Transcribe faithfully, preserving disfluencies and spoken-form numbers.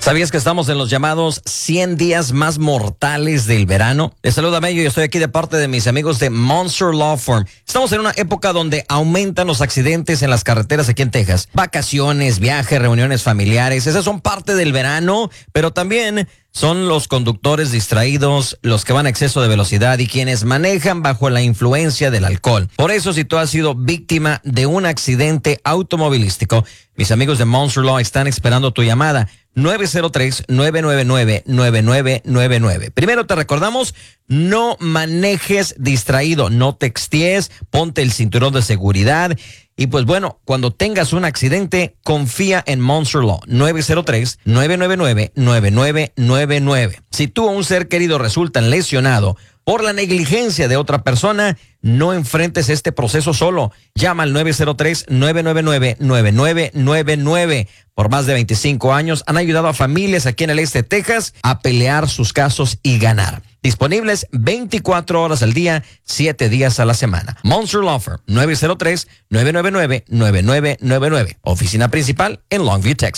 ¿Sabías que estamos en los llamados cien días más mortales del verano? Les saluda Mello y estoy aquí de parte de mis amigos de Monster Law Firm. Estamos en una época donde aumentan los accidentes en las carreteras aquí en Texas. Vacaciones, viajes, reuniones familiares, esas son parte del verano, pero también son los conductores distraídos, los que van a exceso de velocidad y quienes manejan bajo la influencia del alcohol. Por eso, si tú has sido víctima de un accidente automovilístico, mis amigos de Monster Law están esperando tu llamada. nueve cero tres, nueve nueve nueve, nueve nueve nueve nueve. Primero te recordamos, no manejes distraído, no textees, ponte el cinturón de seguridad. Y pues bueno, cuando tengas un accidente, confía en Monster Law. nueve cero tres, nueve nueve nueve, nueve nueve nueve nueve. Si tú o un ser querido resultan lesionado por la negligencia de otra persona, no enfrentes este proceso solo. Llama al nueve cero tres, nueve nueve nueve, nueve nueve nueve nueve. Por más de veinticinco años han ayudado a familias aquí en el este de Texas a pelear sus casos y ganar. Disponibles veinticuatro horas al día, siete días a la semana. Monster Law Firm, nueve cero tres, nueve nueve nueve, nueve nueve nueve nueve. Oficina principal en Longview, Texas.